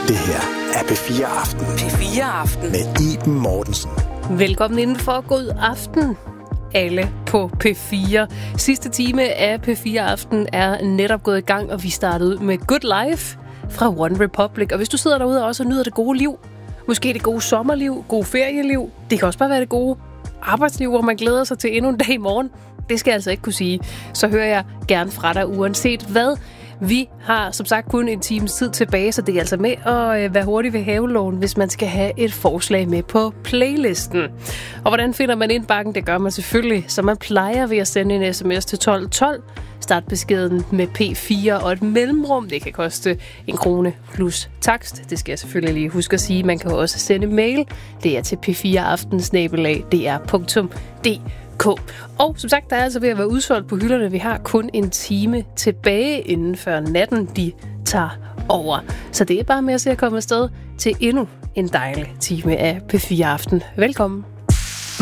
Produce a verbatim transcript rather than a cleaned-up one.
Det her er P fire Aften. P fire Aften. Med Iben Mortensen. Velkommen indenfor. God aften alle på P fire. Sidste time af P fire Aften er netop gået i gang, og vi startede ud med Good Life fra One Republic. Og hvis du sidder derude og også nyder det gode liv, måske det gode sommerliv, gode ferieliv, det kan også bare være det gode arbejdsliv, hvor man glæder sig til endnu en dag i morgen. Det skal jeg altså ikke kunne sige. Så hører jeg gerne fra dig, uanset hvad. Vi har som sagt kun en times tid tilbage, så det er altså med at være hurtig ved havelån, hvis man skal have et forslag med på playlisten. Og hvordan finder man indbakken? Det gør man selvfølgelig, som man plejer, ved at sende en sms til tolv tolv. Start beskeden med P fire og et mellemrum. Det kan koste en krone plus takst. Det skal jeg selvfølgelig lige huske at sige. Man kan også sende mail. Det er til p fire aften snabel-a d r punktum d k. Og som sagt, der er altså ved at være udsolgt på hylderne. Vi har kun en time tilbage, inden før natten de tager over. Så det er bare med at se at komme afsted til endnu en dejlig time af P fire Aften. Velkommen.